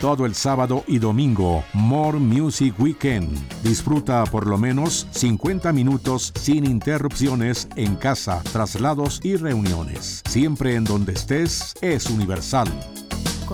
todo el sábado y domingo. More Music Weekend. Disfruta por lo menos 50 minutos sin interrupciones en casa, traslados y reuniones. Siempre en donde estés es Universal.